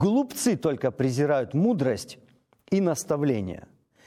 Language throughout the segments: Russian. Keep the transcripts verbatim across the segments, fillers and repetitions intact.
Глупцы только презирают мудрость и наставление.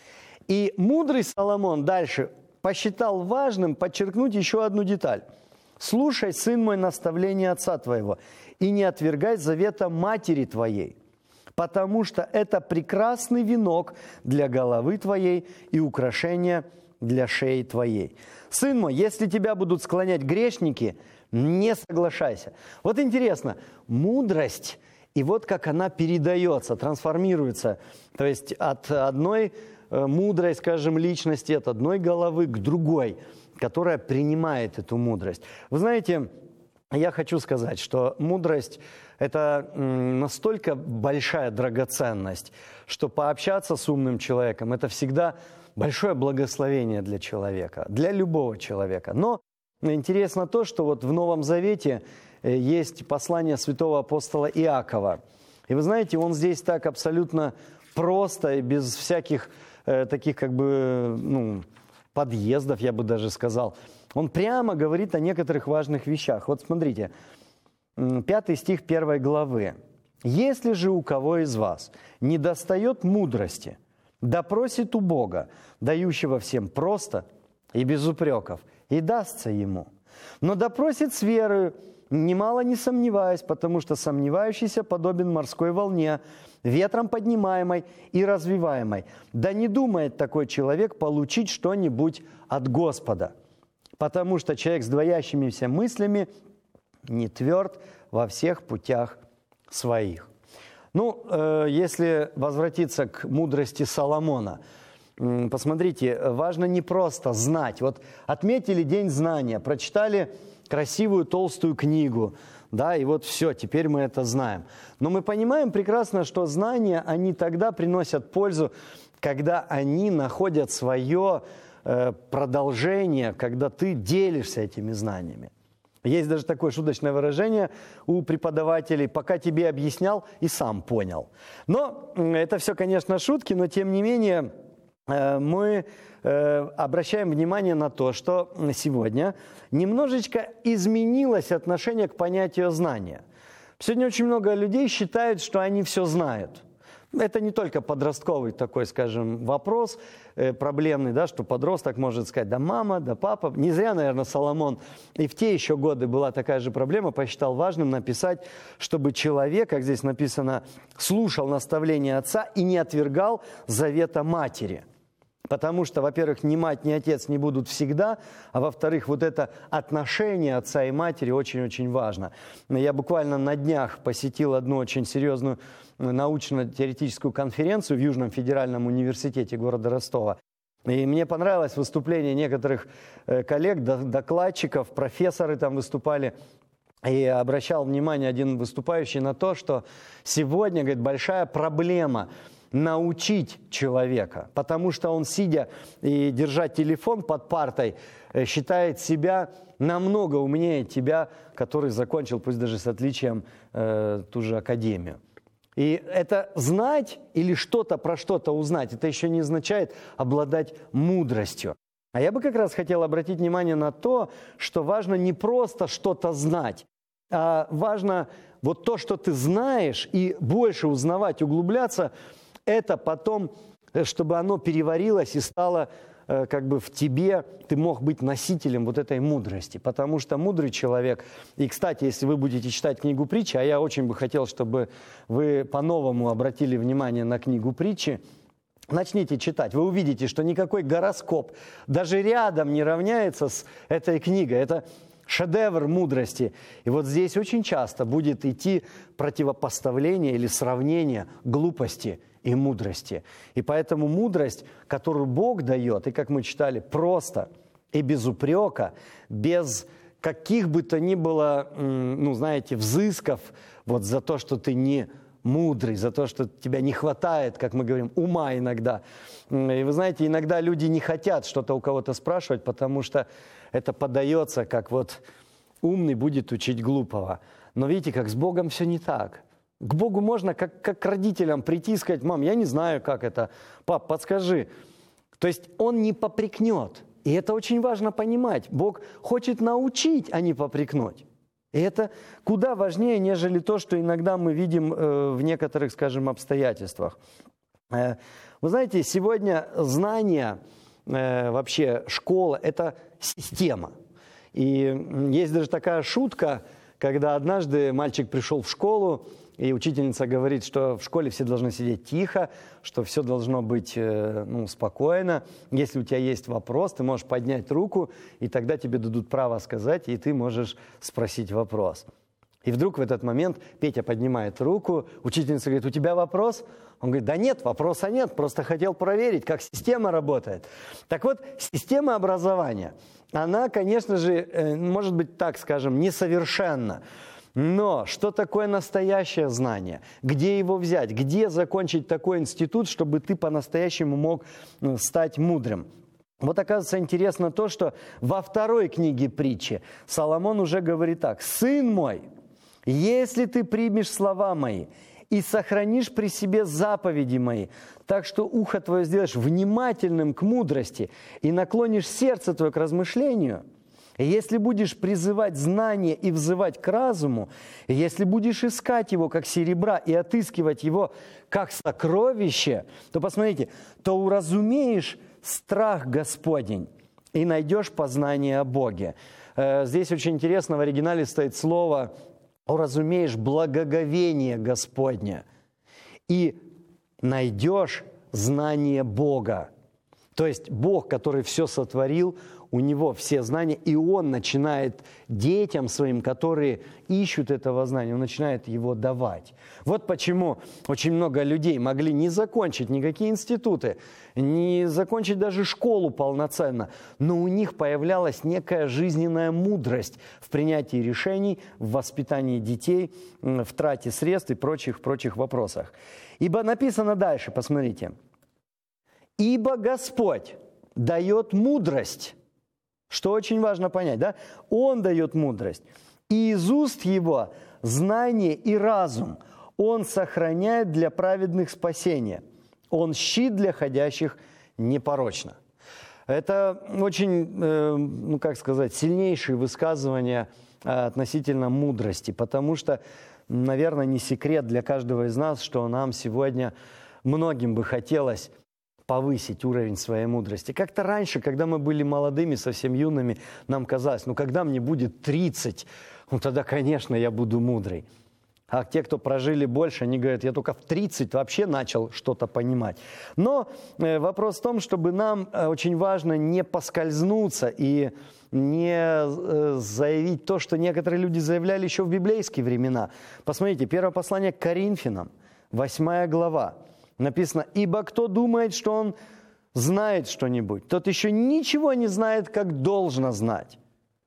И мудрый Соломон дальше посчитал важным подчеркнуть еще одну деталь. «Слушай, сын мой, наставление отца твоего, и не отвергай завета матери твоей, потому что это прекрасный венок для головы твоей и украшение для шеи твоей. Сын мой, если тебя будут склонять грешники, не соглашайся». Вот интересно, мудрость, и вот как она передается, трансформируется, то есть от одной мудрой, скажем, личности, от одной головы к другой, которая принимает эту мудрость. Вы знаете, я хочу сказать, что мудрость – это настолько большая драгоценность, что пообщаться с умным человеком – это всегда большое благословение для человека, для любого человека. Но интересно то, что вот в Новом Завете есть послание святого апостола Иакова. И вы знаете, он здесь так абсолютно просто и без всяких э, таких как бы ну, подъездов, я бы даже сказал. Он прямо говорит о некоторых важных вещах. Вот смотрите, пятый стих первой главы. «Если же у кого из вас недостает мудрости, да просит у Бога, дающего всем просто и без упреков, и дастся ему. Но да просит с верою, немало не сомневаясь, потому что сомневающийся подобен морской волне, ветром поднимаемой и развиваемой. Да не думает такой человек получить что-нибудь от Господа, потому что человек с двоящимися мыслями не тверд во всех путях своих». Ну, э, если возвратиться к мудрости Соломона, э, посмотрите, важно не просто знать. Вот отметили День знания, прочитали красивую толстую книгу, да, и вот все, теперь мы это знаем. Но мы понимаем прекрасно, что знания, они тогда приносят пользу, когда они находят свое э, продолжение, когда ты делишься этими знаниями. Есть даже такое шуточное выражение у преподавателей: «пока тебе объяснял, и сам понял». Но это все, конечно, шутки, но тем не менее мы обращаем внимание на то, что сегодня немножечко изменилось отношение к понятию знания. Сегодня очень много людей считают, что они все знают. Это не только подростковый такой, скажем, вопрос э, проблемный, да, что подросток может сказать: да мама, да папа. Не зря, наверное, Соломон и в те еще годы была такая же проблема, посчитал важным написать, чтобы человек, как здесь написано, слушал наставления отца и не отвергал завета матери. Потому что, во-первых, ни мать, ни отец не будут всегда, а во-вторых, вот это отношение отца и матери очень-очень важно. Я буквально на днях посетил одну очень серьезную научно-теоретическую конференцию в Южном федеральном университете города Ростова. И мне понравилось выступление некоторых коллег, докладчиков, профессоры там выступали. И обращал внимание один выступающий на то, что сегодня, говорит, большая проблема – научить человека, потому что он, сидя и держа телефон под партой, считает себя намного умнее тебя, который закончил, пусть даже с отличием, э, ту же академию. И это знать или что-то про что-то узнать, это еще не означает обладать мудростью. А я бы как раз хотел обратить внимание на то, что важно не просто что-то знать, а важно вот то, что ты знаешь, и больше узнавать, углубляться, это потом, чтобы оно переварилось и стало э, как бы в тебе, ты мог быть носителем вот этой мудрости. Потому что мудрый человек, и, кстати, если вы будете читать книгу притчи, а я очень бы хотел, чтобы вы по-новому обратили внимание на книгу притчи, начните читать, вы увидите, что никакой гороскоп даже рядом не равняется с этой книгой. Это шедевр мудрости. И вот здесь очень часто будет идти противопоставление или сравнение глупости и мудрости. И поэтому мудрость, которую Бог дает, и, как мы читали, просто и без упрека, без каких бы то ни было, ну, знаете, взысков вот за то, что ты не мудрый, за то, что тебя не хватает, как мы говорим, ума иногда. И вы знаете, иногда люди не хотят что-то у кого-то спрашивать, потому что это подается, как вот умный будет учить глупого. Но видите, как с Богом все не так. К Богу можно как, как к родителям прийти и сказать: мам, я не знаю, как это, пап, подскажи. То есть Он не попрекнет. И это очень важно понимать. Бог хочет научить, а не попрекнуть. И это куда важнее, нежели то, что иногда мы видим в некоторых, скажем, обстоятельствах. Вы знаете, сегодня знания, вообще школа – это система. И есть даже такая шутка, когда однажды мальчик пришел в школу, и учительница говорит, что в школе все должны сидеть тихо, что все должно быть ну, спокойно. Если у тебя есть вопрос, ты можешь поднять руку, и тогда тебе дадут право сказать, и ты можешь спросить вопрос. И вдруг в этот момент Петя поднимает руку, учительница говорит, у тебя вопрос? Он говорит, да нет, вопроса нет, просто хотел проверить, как система работает. Так вот, система образования, она, конечно же, может быть, так скажем, несовершенна. Но что такое настоящее знание? Где его взять? Где закончить такой институт, чтобы ты по-настоящему мог стать мудрым? Вот оказывается интересно то, что во второй книге притчи Соломон уже говорит так. «Сын мой, если ты примешь слова мои и сохранишь при себе заповеди мои, так что ухо твое сделаешь внимательным к мудрости и наклонишь сердце твое к размышлению, если будешь призывать знание и взывать к разуму, если будешь искать его, как серебра, и отыскивать его, как сокровище, то, посмотрите, то уразумеешь страх Господень и найдешь познание о Боге». Здесь очень интересно, в оригинале стоит слово «уразумеешь благоговение Господня» и найдешь знание Бога. То есть Бог, который все сотворил, у него все знания, и он начинает детям своим, которые ищут этого знания, он начинает его давать. Вот почему очень много людей могли не закончить никакие институты, не закончить даже школу полноценно, но у них появлялась некая жизненная мудрость в принятии решений, в воспитании детей, в трате средств и прочих, прочих вопросах. Ибо написано дальше, посмотрите. «Ибо Господь дает мудрость». Что очень важно понять, да? Он дает мудрость. И из уст его знание и разум. Он сохраняет для праведных спасение. Он щит для ходящих непорочно. Это очень, ну как сказать, сильнейшие высказывания относительно мудрости, потому что, наверное, не секрет для каждого из нас, что нам сегодня многим бы хотелось повысить уровень своей мудрости. Как-то раньше, когда мы были молодыми, совсем юными, нам казалось, ну когда мне будет тридцать, ну тогда, конечно, я буду мудрый. А те, кто прожили больше, они говорят, я только в тридцать вообще начал что-то понимать. Но э, вопрос в том, чтобы нам э, очень важно не поскользнуться и не э, заявить то, что некоторые люди заявляли еще в библейские времена. Посмотрите, первое послание к Коринфянам, восьмая глава. Написано, ибо кто думает, что он знает что-нибудь, тот еще ничего не знает, как должно знать.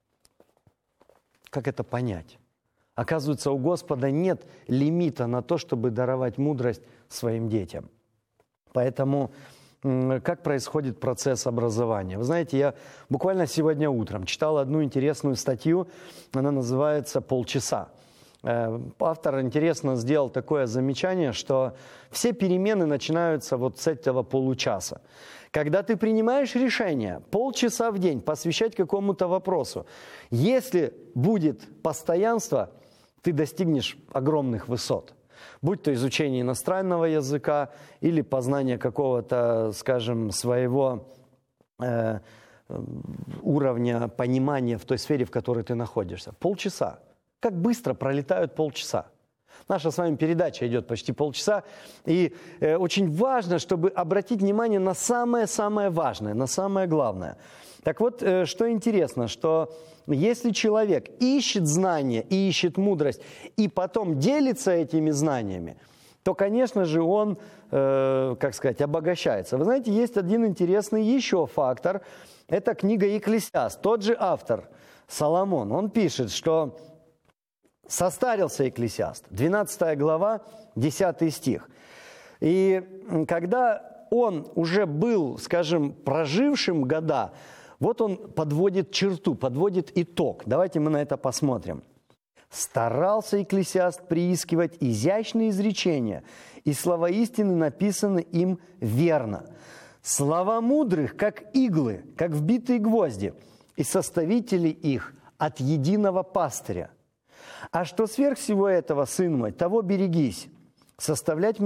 Как это понять? Оказывается, у Господа нет лимита на то, чтобы даровать мудрость своим детям. Поэтому как происходит процесс образования? Вы знаете, я буквально сегодня утром читал одну интересную статью, она называется «Полчаса». Автор интересно сделал такое замечание, что все перемены начинаются вот с этого получаса. Когда ты принимаешь решение полчаса в день посвящать какому-то вопросу, если будет постоянство, ты достигнешь огромных высот. Будь то изучение иностранного языка или познание какого-то, скажем, своего э, уровня понимания в той сфере, в которой ты находишься. Полчаса. Как быстро пролетают полчаса. Наша с вами передача идет почти полчаса, и э, очень важно, чтобы обратить внимание на самое-самое важное, на самое главное. Так вот, э, что интересно, что если человек ищет знания и ищет мудрость, и потом делится этими знаниями, то, конечно же, он, э, как сказать, обогащается. Вы знаете, есть один интересный еще фактор, это книга «Екклесиаст». Тот же автор, Соломон, он пишет, что состарился Екклесиаст, двенадцатая глава, десятый стих. И когда он уже был, скажем, прожившим года, вот он подводит черту, подводит итог. Давайте мы на это посмотрим. «Старался Екклесиаст приискивать изящные изречения, и слова истины написаны им верно. Слова мудрых, как иглы, как вбитые гвозди, и составители их от единого пастыря. А что сверх всего этого, сын мой, того берегись, составлять